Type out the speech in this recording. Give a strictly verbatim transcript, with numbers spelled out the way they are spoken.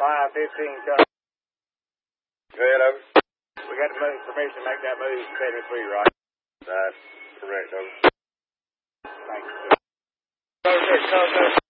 five fifteen, Charlie. Go ahead, over. We got the permission to make that move to seventy-three, right? That's correct, over. Thanks. Go, go, go.